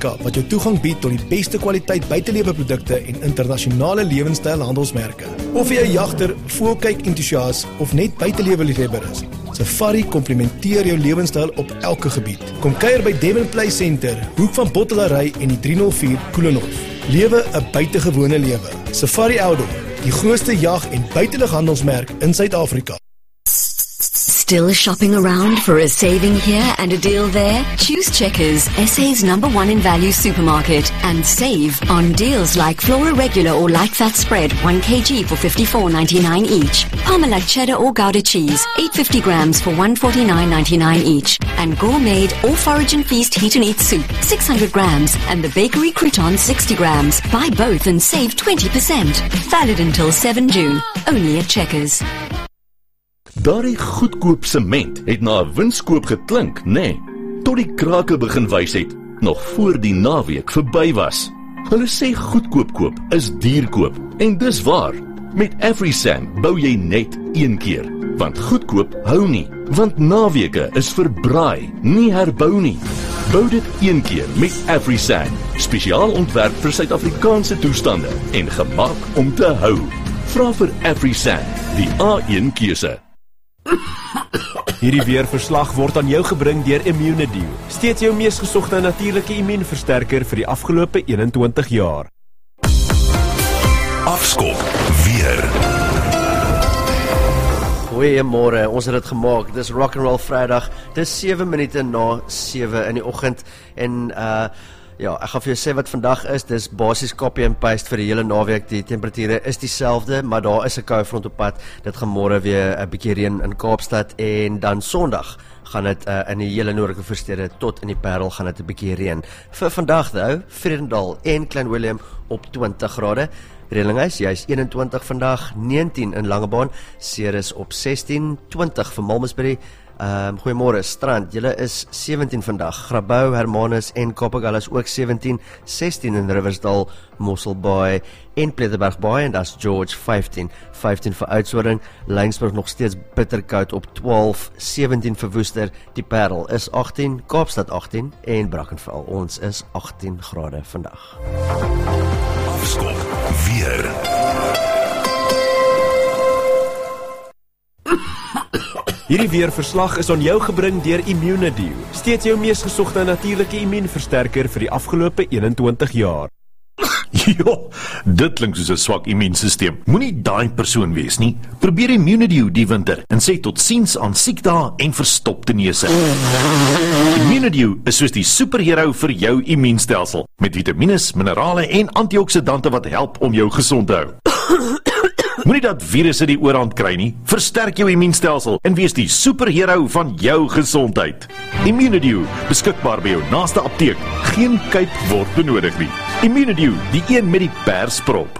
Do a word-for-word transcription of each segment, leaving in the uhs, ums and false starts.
wat jou toegang bied tot die beste kwaliteit buiteleweprodukte en internasionale lewenstylhandelsmerke. Of jy 'n jagter, voëlkyk entoesias of net buitelewe-liefhebber is, Safari komplementeer jou lewenstyl op elke gebied. Kom kuier by Devon Play Center, hoek van Bottelary en die drie nul vier Koelenhof. Lewe 'n buitengewone lewe. Safari Outdoor, die grootste jag- en buitelughandelsmerk in Suid-Afrika. Still shopping around for a saving here and a deal there? Choose Checkers, S A's number one in value supermarket, and save on deals like Flora Regular or Like That Spread, one kilogram for fifty-four ninety-nine each. Parmalat cheddar or Gouda cheese, eight hundred fifty grams for one forty-nine ninety-nine each. And Gourmet or Forage and Feast Heat and Eat soup, six hundred grams, and the Bakery Crouton sixty grams. Buy both and save twenty percent. Valid until seventh June. Only at Checkers. Daardie goedkoop sement het na 'n winskoop geklink, nê? Nee, tot die krake begin wys het, nog voor die naweek verby was. Hulle sê goedkoop koop is duur koop, en dis waar. Met AfriSam bou jy net een keer, want goedkoop hou nie, want naweke is verbraai, nie herbou nie. Bou dit een keer met AfriSam, spesiaal ontwerp vir Suid-Afrikaanse toestande en gemaak om te hou. Vra vir AfriSam, die A een keuse. Hierdie weerverslag word aan jou gebring deur Immunedio, steeds jou mees gesogte natuurlike immuunversterker vir die afgelope eenentwintig jaar. Afskop weer. Goeiemôre, ons het dit gemaak. Dis Rock and Roll Vrydag. Dis sewe minute na sewe in die oggend en uh ja, ek gaan vir jou sê wat vandag is. Dis basies copy and paste vir die hele naweek. Die temperature is dieselfde, maar daar is 'n koue front op pad. Dit gaan môre weer 'n bietjie reën in Kaapstad en dan Sondag gaan dit uh, in die hele noordelike voorstede tot in die Parel gaan dit 'n bietjie reën. Vir vandag nou, Vredendal en Klein Willem op twintig grade. Redelinghuis, jy is eenentwintig vandag, negentien in Langebaan, Ceres op sestien, twintig vir Malmesbury. Um, Goeiemôre Strand, julle is sewentien vandag. Grabouw, Hermanus en Kapagal is ook sewentien, sestien in Riversdal, Mosselbaai en Pletterberg Baai en das George vyftien, vyftien vir Oudtshoorn, Laingsburg nog steeds bitterkoud op twaalf, sewentien vir Woester, die Parel is agttien, Kaapstad agttien en Brackenfell, ons is agttien grade vandag. Afskop weer. Hierdie weerverslag is aan jou gebring deur Immunedio, steeds jou mees gesogte natuurlike immuunversterker vir die afgelope eenentwintig jaar. Jo, dit klink soos 'n swak immuunstelsel. Moenie daai persoon wees nie. Probeer Immunedio die winter en sê totsiens aan siekdae en verstopte neuse. Immunedio is soos die superhero vir jou immuunstelsel, met vitamines, minerale en antioksidante wat help om jou gesond te hou. Moenie dat virusse die oorhand kry nie. Versterk jou immuunstelsel en wees die superhero van jou gesondheid. Immunedio, beskikbaar by jou naaste apteek. Geen kuip word benodig nie. Immunedio, die een met die persprop.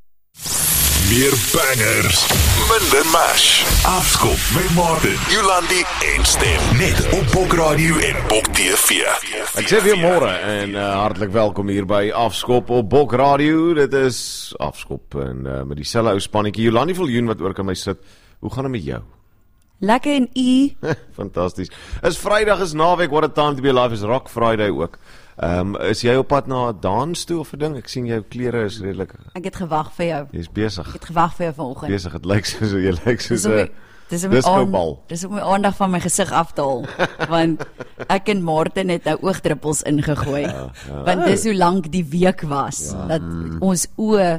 Meer bangers, minder mash. Afskop met Martin, Jolandi en Stem. Net op Bok Radio en Bok T V. Ek sê weer môre en uh, hartlik welkom hier by Afskop op Bok Radio. Dit is Afskop en uh, met dieselfde ou spannetjie. Jolandi Viljoen wat oor kan my sit. Hoe gaan dit met jou? Lekker en u? Fantasties. Is Vrydag, is naweek, what a time to be alive, is Rock Friday ook. Um, is jy op pad na 'n dans toe of 'n ding? Ek sien jou klere is redelik. Ek het gewag vir jou. Jy's besig. Ek het gewag vir jou vanoggend. Besig, dit lyk soos jy lyk soos 'n Dis om my Dis om my aandag van my gesig af te haal, want ek en Martin het nou oogdruppels ingegooi. Ja, ja. Want dis hoe lank die week was ja. dat mm. ons oë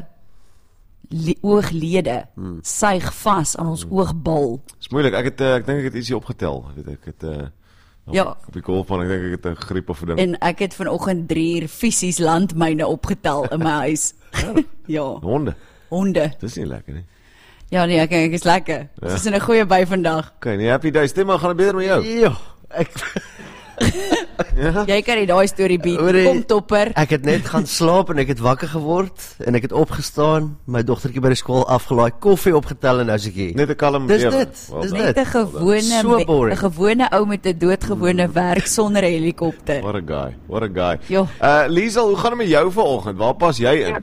ooglede hmm. suig vas aan ons hmm. oogbal. Dis moeilik. Ek het ek dink ek het ietsie opgetel, weet ek het uh, ja. op die golfbaan, ek dink ek het 'n griep of 'n ding. En ek het vanoggend drie uur fisies landmyne opgetel in my huis. Ja. ja. Honde. Honde. Dis nie lekker nie. Ja nee, ek ek is lekker. Ons ja. is in 'n goeie by vandag. Okay, nee, happy days. Stem maar, gaan dit beter met jou? Ja. Ek ja? Jy kan nie daai storie bied. Kom topper. Ek het net gaan slaap en ek het wakker geword en ek het opgestaan, my dogtertjie by die skool afgelaai, koffie opgetel en nou is ek hier. Net 'n kalm Dis dit. Well, dis net dit. 'n gewone so 'n gewone ou met 'n doodgewone werk sonder 'n helikopter. What a guy. What a guy. Jo. Uh Liesel, hoe gaan dit met jou vanoggend? Waar pas jy in?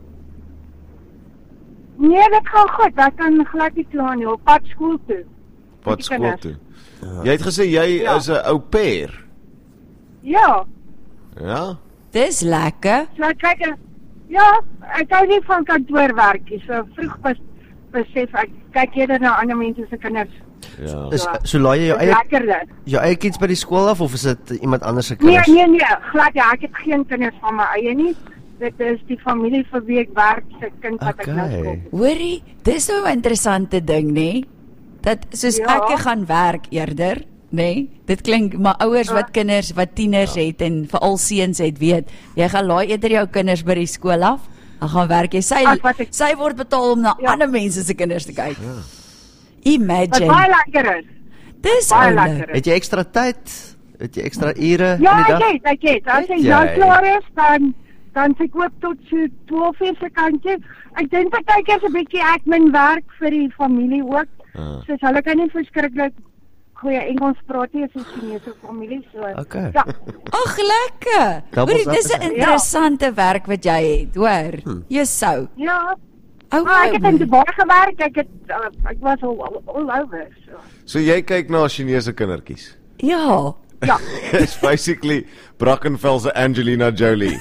Nee, dit gaan goed. Ek kan glad nie kla nie. Op pad skool toe. Pad skool toe. Ja. Jy het gesê jy ja. is 'n au pair. Ja. Ja? Dis lekker. So kyk, ja, ek hou nie van kantoorwerk nie. So vroeg bes, besef ek kyk eerder na ander mense se kinders. Ja. Is so laai jy jou eie Lekkerder. jou eie kids by die skool af of is dit iemand anders se Nee, kinders? nee, nee, glad ja, ek het geen kinders van my eie nie. Dit is die familie vir wie ek werk se kind wat ek nou Okay. skop. Hoorie, dis nou 'n interessante ding, nê? Dat soos Ja. ek gaan werk eerder, nê? Dit klink maar ouers wat kinders wat tieners het en veral seuns het, weet, jy gaan laai eerder jou kinders by die skool af. Dan gaan werk jy. Sy As wat ek- sy word betaal om na Ja. ander mense se kinders te kyk. Ja. Wat Imagine. baie lekker is. Dis Baie oulik. lekker is. Het jy ekstra tyd? Het jy ekstra ure Ja, in die ek dag? het, ek het. As Het ek jy? nou klaar is, dan dan se ek oop tot so twaalf uur se kantjie. Ek dink partykeer is 'n bietjie admin werk vir die familie ook. Ah. Soos hulle kan nie verskriklik goeie Engels praat nie as 'n Chinese familie so. Okay. Ja. Ag, lekker. Double Hoorie, dis 'n up. interessante werk wat jy het, hoor. Hm. Jy sou. Ja. Ou, Maar ek het in Dubai gewerk. Ek het uh, ek was al all, all over. So. So jy kyk na Chinese kindertjies. Ja. Ja. It's basically Brackenfell se Angelina Jolie.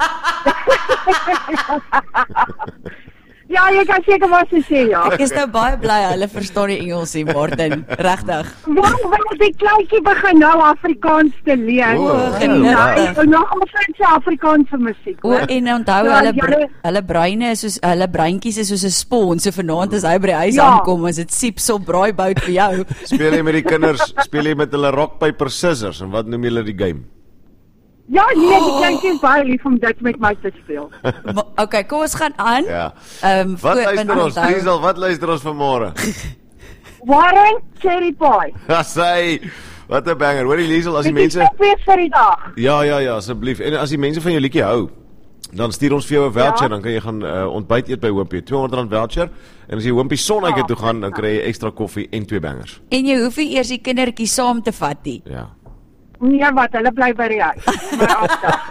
Ja, jy kan seker maar so sê ja. Ek is nou baie bly hulle verstaan die Engels nie, Martin. Regtig. Waarom wil die kleintjie begin nou Afrikaans te leer? O, genade. Ja, nog om sy Afrikaanse musiek. O, en onthou Ja, hulle br julle- hulle breine is soos hulle breintjies is soos 'n spons. So vanaand as hy by die huis Ja. aankom, is dit siepsop braaibout vir jou. Speel jy met die kinders, speel jy met hulle rock paper scissors en wat noem julle die game? Ja, nee, die kleintjie is baie lief om dit met my te speel. Maar, okay, kom ons gaan aan. Ja. Ehm Wat voor- luister ons? onthou- Liesel, wat luister ons vanmôre? Warren Cherry Pie. Ja, sê, wat 'n banger. Hoorie Liesel, as die Dit is mense weer vir die dag. Ja, ja, ja, asseblief. En as die mense van jou liedjie hou, dan stuur ons vir jou 'n voucher, Ja. dan kan jy gaan uh, ontbyt eet by Hoompie. twee-honderd rand voucher. En as jy Hoompie Sonneke Ja. toe gaan, dan kry jy ekstra koffie en twee bangers. En jy hoef nie eers die kindertjie saam te vat nie. Ja. Nee, wat, hulle bly by die huis. My afdag.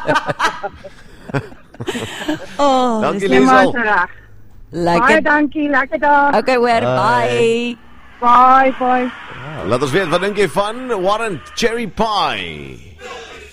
Oh, Dankie dis Nee, maar Liesel. is reg. Baie lekker. dankie, lekker dag. Okay, hoor, bye. Bye, bye. Laat ons weet, wat dink jy van Warren Cherry Pie?